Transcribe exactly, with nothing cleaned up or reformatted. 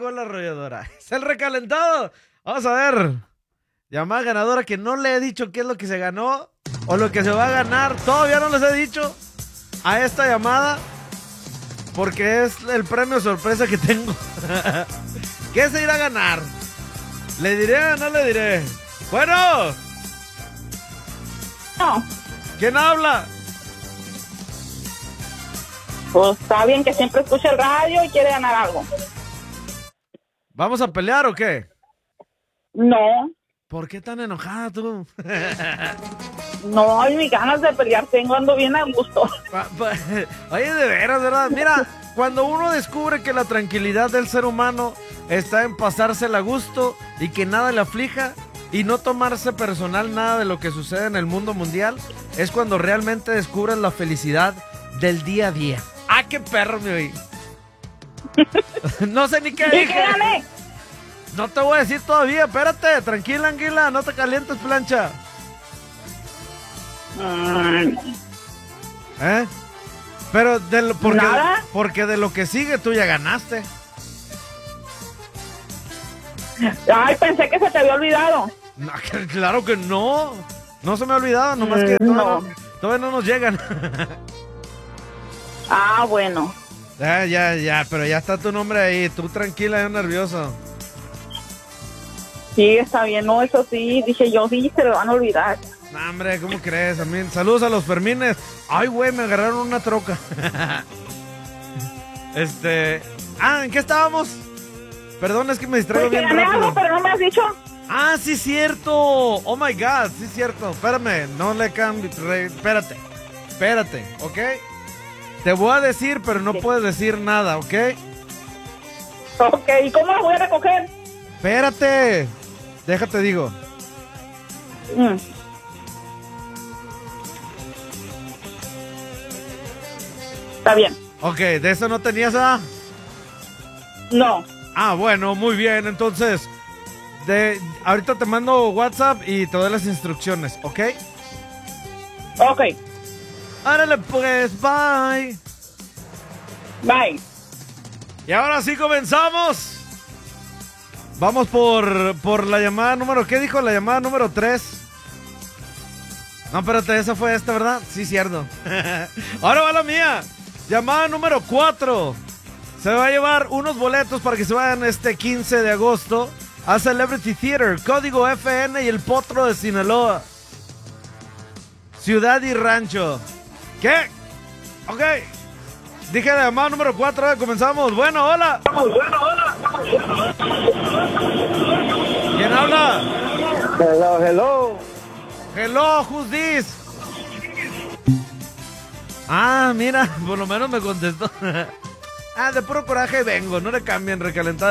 llegó la arrolladora. Es el recalentado. Vamos a ver. Llamada ganadora que no le he dicho qué es lo que se ganó o lo que se va a ganar. Todavía no les he dicho a esta llamada porque es el premio sorpresa que tengo. ¿Qué se irá a ganar? ¿Le diré o no le diré? Bueno. No. ¿Quién habla? Pues está bien que siempre escucha el radio y quiere ganar algo. ¿Vamos a pelear o qué? No. ¿Por qué tan enojada tú? No hay ni ganas de pelear, tengo, ando bien a gusto. Oye, de veras, ¿verdad? Mira, cuando uno descubre que la tranquilidad del ser humano está en pasársela a gusto y que nada le aflija y no tomarse personal nada de lo que sucede en el mundo mundial, es cuando realmente descubres la felicidad del día a día. ¡Ah, qué perro me oí! No sé ni qué dije. ¿Y qué gané? No te voy a decir todavía, espérate, tranquila, anguila, no te calientes, plancha. Mm. ¿Eh? Pero de lo, porque, ¿Nada? porque de lo que sigue tú ya ganaste. Ay, pensé que se te había olvidado. No, claro que no. No se me ha olvidado, nomás que Mm, todavía no. no, todavía no nos llegan. Ah, bueno. Ya, ya, ya, pero ya está tu nombre ahí. Tú tranquila, yo nervioso. Sí, está bien, no, eso sí, dije yo, sí, se lo van a olvidar. No, hombre, ¿cómo crees? A mí, saludos a los Fermines. Ay, güey, me agarraron una troca. Este... Ah, ¿en qué estábamos? Perdón, es que me distraigo Pues que bien gané rápido. algo, pero no me has dicho. Ah, sí, cierto. Oh, my God, sí, cierto. Espérame, no le cambio. Re... Espérate, espérate, ¿ok? Te voy a decir, pero no Sí. puedes decir nada, ¿ok? Ok, ¿y cómo lo voy a recoger? Espérate. Déjate, digo. Mm. Está bien. Ok, ¿de eso no tenías a...? No. Ah, bueno, muy bien. Entonces, de... ahorita te mando WhatsApp y te doy las instrucciones, ¿ok? Ok, Árale, pues, bye. bye. Y ahora sí comenzamos. Vamos por, por la llamada número... ¿Qué dijo? La llamada número tres. No, espérate, esa fue esta, ¿verdad? Sí, cierto. Ahora va la mía. Llamada número cuatro. Se va a llevar unos boletos para que se vayan este quince de agosto a Celebrity Theater, Código F N y el Potro de Sinaloa. Ciudad y Rancho. ¿Qué? Ok. Dije la llamada número cuatro, ¿eh? Comenzamos. Bueno, hola. Bueno, hola. ¿Quién habla? Hello, hello. Hello, who's this? Ah, mira, por lo menos me contestó. Ah, de puro coraje vengo, no le cambien, recalentado.